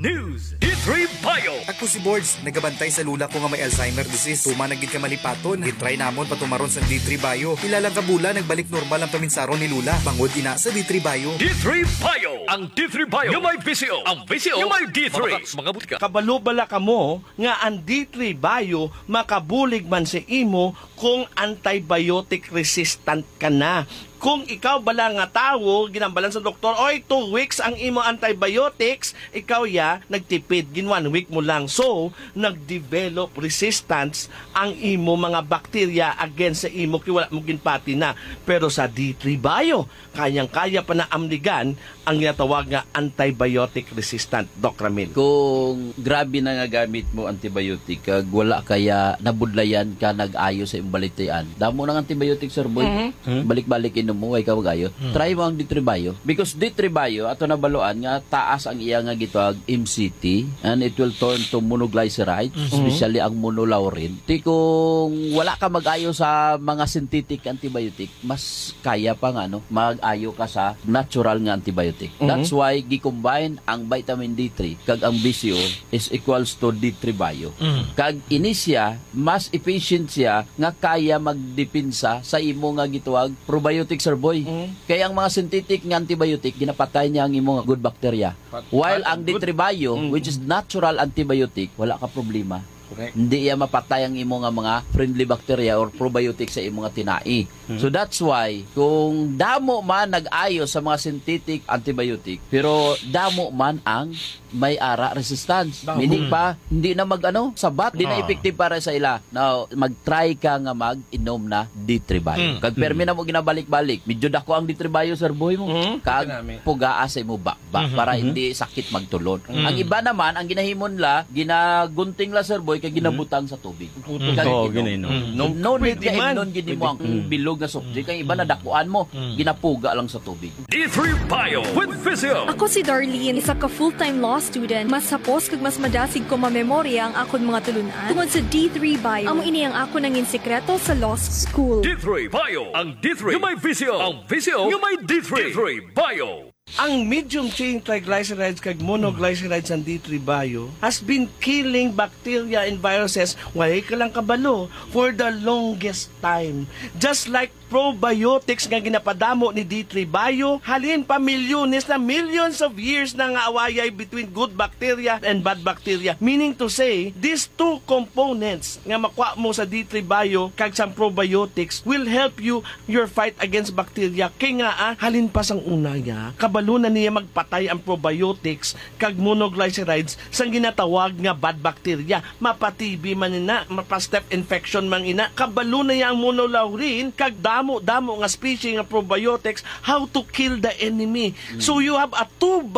News D3 Bio. Ako si Boards, nagabantay sa lula ko nga may Alzheimer disease. Tuma nagid ka malipaton. Gitry namon patumaron sa D3 Bio. Ilang kabula nagbalik normal ang paminsaron ni lula. Bangod ina sa D3 Bio. D3 Bio. Ang D3 Bio yung may VCO. Ang VCO yung may D3. Mga butika. Kabalo bala ka mo nga ang D3 Bio makabulig man sa imo kung antibiotic resistant ka na. Kung ikaw bala nga tawo, ginambalan sa doktor, oy, 2 weeks ang imo antibiotics, ikaw nagtipid, gin 1 week mo lang. So, nagdevelop resistance ang imo mga bakterya against sa imo, kaya wala mo ginpati na. Pero sa D3 Bio, kayang-kaya pa na amligan ang ginatawag nga antibiotic resistant, Doc Ramil. Kung grabe na nga gamit mo antibiotic, kag wala kaya nabudlayan ka nag-ayo sa imbalitayan. Damo ng antibiotic, sir boy. Balik-balik inom mo, ay ka mag-ayo. Try mo ang D3 Bio. Because D3 Bio, ato na baloan nga, taas ang iya nga gitwag MCT, and it will turn to monoglyceride, especially ang monolaurin. Ti kung wala ka mag-ayo sa mga synthetic antibiotic, mas kaya pa nga, mag-ayo ka sa natural nga antibiotic. That's why, gi-combine ang vitamin D3, kag ang BCO is equals to D3 Bio. Kag inisya, mas efficient siya nga kaya magdipinsa sa imo nga gitwag probiotic, sir boy. Kaya ang mga synthetic nga antibiotic, ginapatay niya ang imo nga good bacteria. While ang D3 Bio, which is natural antibiotic, wala ka problema. Correct. Hindi iya mapatay ang imo nga mga friendly bacteria or probiotic sa imo nga tinai. So that's why, kung damo man nag-ayo sa mga synthetic antibiotic, pero damo man ang may ara resistance. Meaning pa, hindi na sabat, hindi na effective para sa ila. Now, mag-try ka nga mag-inom na D3 Bio. Kag permi na mo ginabalik-balik, medyo dako ang D3 Bio, sir boy mo. Kag pugaa sa imo bakba para hindi sakit magtulon. Ang iba naman, ang ginahimon la, ginagunting la, sir boy, kag ginabutang sa tubig. Oo, No need ka imnon gini mo ang bilog na subject. Ang iba na dakuan mo, ginapuga lang sa tubig. D3 Bio with VCO. Ako si Darlene, isa ka full-time law student. Mas sapos kag mas madasig ko mamemorya ang akon mga tulunan. Tungod sa D3 Bio, amo ini ang ako nangin sekreto sa law school. D3 Bio. Ang D3 yung may VCO. Ang VCO yung may D3. D3 Bio. Ang medium chain triglycerides kag monoglycerides ang D3 Bio has been killing bacteria and viruses wala ka lang kabalo for the longest time. Just like probiotics nga ginapadamo ni D3 Bio, halin pa milyones na millions of years na nga awayay between good bacteria and bad bacteria. Meaning to say, these two components nga makuha mo sa D3 Bio kag sa probiotics will help you your fight against bacteria. Kaya nga, halin pa sang una niya, kabalo na niya magpatay ang probiotics kag monoglycerides sang ginatawag nga bad bacteria. Mapatibi man ina, mapa-step infection man ina, kabalo na niya ang monolaurin kag damo nga species nga probiotics how to kill the enemy. So you have a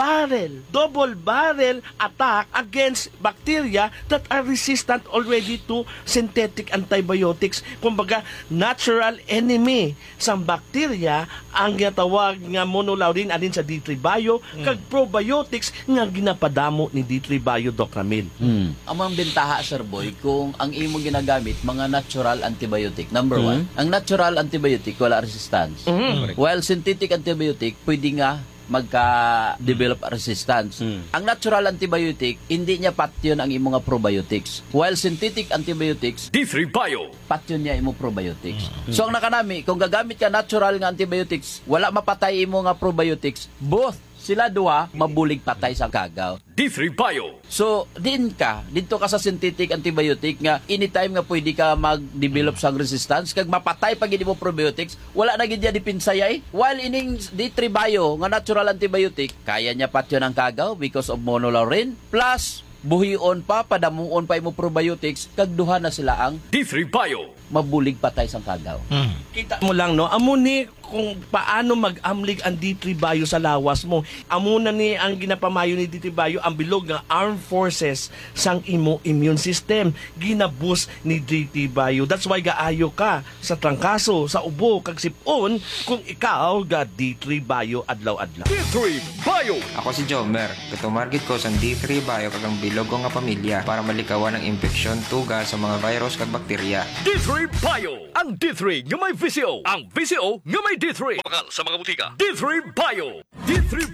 double barrel attack against bacteria that are resistant already to synthetic antibiotics. Kumbaga, natural enemy sa bacteria ang ginatawag nga monolaurin alin sa D3 Bio kag probiotics nga ginapadamo ni D3 Bio, Doc Ramil. Ang mga bentaha, sir boy, kung ang imo ginagamit mga natural antibiotic, number one, ang natural antibiotic wala resistance. While synthetic antibiotic pwede nga magka-develop resistance. Ang natural antibiotic, hindi niya patyon ang imo nga probiotics. While synthetic antibiotics, D3 Bio. patyon niya imo probiotics. So ang nakanami, kung gagamit ka natural nga antibiotics, wala mapatay imo nga probiotics, both sila duha mabulig patay sa kagaw. D3 Bio. So, dito ka sa synthetic antibiotic nga anytime nga pwede ka mag-develop sang resistance kag mapatay pag hindi mo probiotics, wala na gid ya dipinsayay. While ining D3 Bio nga natural antibiotic, kaya niya patyon ang kagaw because of monolaurin plus buhion pa, padamuon pa imo probiotics, kag duha na sila ang D3 Bio. mabulig patay sang kagaw. Kita mo lang, amo ni kung paano mag-amlig ang D3 Bio sa lawas mo. Amo na ni ang ginapamayo ni D3 Bio ang bilog nga armed forces sang imo immune system. Ginaboost ni D3 Bio. That's why gaayo ka sa trangkaso, sa ubo, kag sipon kung ikaw ga D3 Bio adlaw-adlaw. D3 Bio. Ako si Jomer. Katumargit ko sa D3 Bio kag ang bilog ko nga pamilya para malikawan ang infeksyon tuga sa mga virus kag bakterya. D3 Bio. Ang D3 nga may VCO. Ang VCO nga may D3. Bakal sa mga butika. D3 Bio. D3